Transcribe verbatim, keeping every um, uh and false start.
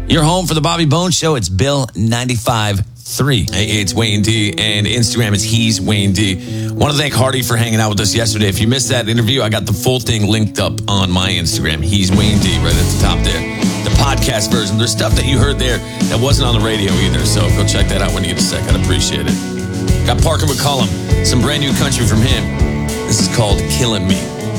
Your home for the Bobby Bones Show. It's Bill ninety-five point three. Hey, it's Wayne D, and Instagram is He's Wayne D. Want to thank Hardy for hanging out with us yesterday. If you missed that interview, I got the full thing linked up on my Instagram. He's Wayne D, right at the top there. The podcast version. There's stuff that you heard there that wasn't on the radio either, so go check that out when you get a sec. I'd appreciate it. Got Parker McCollum, some brand new country from him. This is called Killing Me.